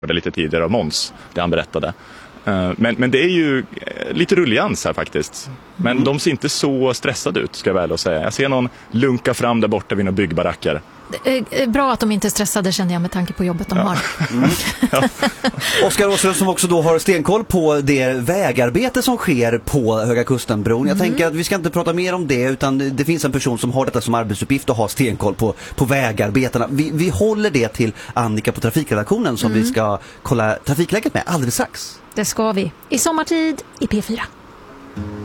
Det lite tidigare av Måns, det han berättade. Men det är ju lite rullians här faktiskt. Men de ser inte så stressade ut, ska jag väl säga. Jag ser någon lunka fram där borta vid några byggbaracker. Bra att de inte är stressade, känner jag, med tanke på jobbet de har. Ja. Oskar Åström som också då har stenkoll på det vägarbete som sker på Höga Kustenbron. Jag tänker att vi ska inte prata mer om det, utan det finns en person som har detta som arbetsuppgift och har stenkoll på vägarbetena. Vi håller det till Annika på trafikredaktionen som vi ska kolla trafikläget med alldeles strax. Det ska vi. I sommartid i P4.